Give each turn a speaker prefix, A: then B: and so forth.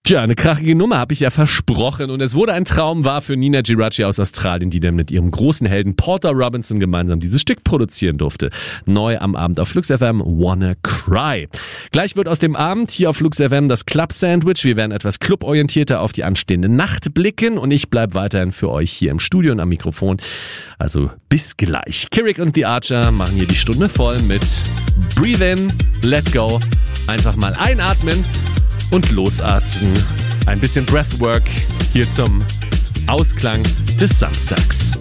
A: Tja, eine krachige Nummer habe ich ja versprochen und es wurde ein Traum wahr für Nina Giraci aus Australien, die dann mit ihrem großen Helden Porter Robinson gemeinsam dieses Stück produzieren durfte. Neu am Abend auf Flux FM, Wanna Cry. Gleich wird aus dem Abend hier auf Flux FM das Club Sandwich. Wir werden etwas cluborientierter auf die anstehende Nacht blicken und ich bleibe weiterhin für euch hier im Studio und am Mikrofon. Also bis gleich. Kirik und The Archer machen hier die Stunde voll mit Breathe In, Let Go. Einfach mal einatmen und losatmen. Ein bisschen Breathwork hier zum Ausklang des Samstags.